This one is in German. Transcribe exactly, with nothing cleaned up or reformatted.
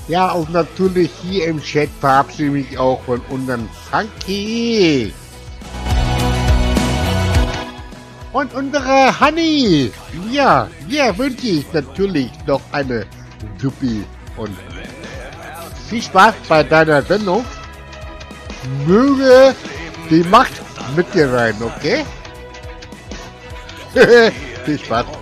Ja, und natürlich hier im Chat verabschiede ich mich auch von unserem Funky. Und unsere Honey. Ja, ja, wünsche ich natürlich noch eine Supi und viel Spaß bei deiner Sendung. Möge die Macht mit dir sein, okay? Viel Spaß.